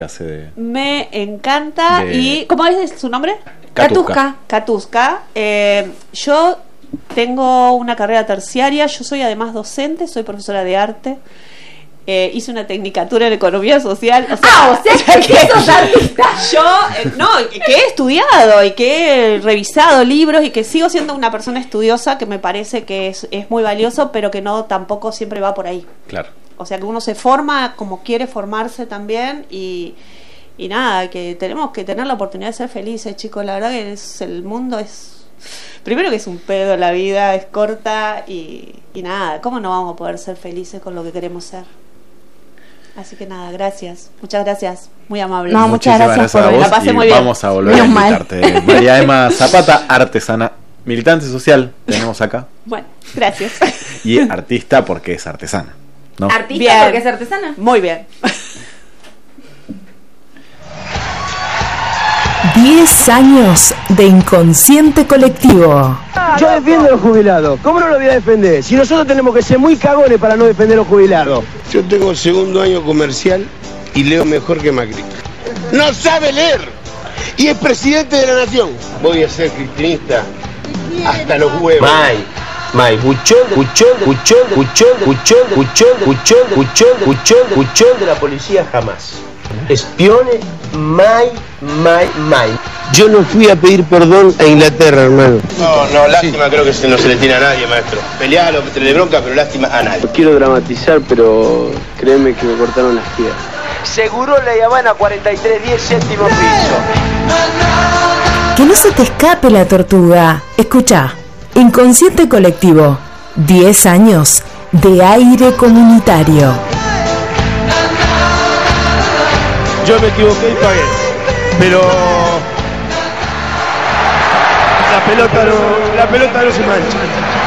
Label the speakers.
Speaker 1: Me encanta. ¿Y cómo es su nombre? Katuska. Yo tengo una carrera terciaria. Yo soy además docente, soy profesora de arte. Hice una tecnicatura en economía social. O sea que sos artista. Yo, que he estudiado y que he revisado libros y que sigo siendo una persona estudiosa, que me parece que es muy valioso, pero que no tampoco siempre va por ahí.
Speaker 2: Claro.
Speaker 1: O sea que uno se forma como quiere formarse también y nada, que tenemos que tener la oportunidad de ser felices, chicos. La verdad que el mundo es... Primero que es un pedo, la vida es corta y nada, ¿cómo no vamos a poder ser felices con lo que queremos ser? Así que nada, gracias. Muchas gracias. Muy amable.
Speaker 3: No, muchas gracias por
Speaker 1: la pasé muy bien.
Speaker 2: Vamos a volver a invitarte. María Emma Zapata, artesana, militante social, tenemos acá.
Speaker 1: Bueno, gracias.
Speaker 2: Y artista porque es artesana, ¿no?
Speaker 3: Artista
Speaker 1: bien.
Speaker 3: Porque es artesana.
Speaker 1: Muy bien.
Speaker 4: 10 años de inconsciente colectivo.
Speaker 5: Yo defiendo a los jubilados. ¿Cómo no lo voy a defender? Si nosotros tenemos que ser muy cagones para no defender a los jubilados.
Speaker 6: Yo tengo segundo año comercial y leo mejor que Macri. ¡No sabe leer! Y es presidente de la nación. Voy a ser cristinista hasta los huevos. Buchón de la policía jamás. Espiones, Yo no fui a pedir perdón a Inglaterra, hermano. No, lástima, creo que no se le tiene a nadie, maestro. Pelealo, meterle bronca, pero lástima a nadie. No quiero dramatizar, pero créeme que me cortaron las piernas. Seguro La Habana 4310, séptimo piso.
Speaker 4: Que no se te escape la tortuga. Escucha, inconsciente colectivo, 10 años de aire comunitario.
Speaker 5: Yo me equivoqué y pagué. Pero la pelota no se mancha.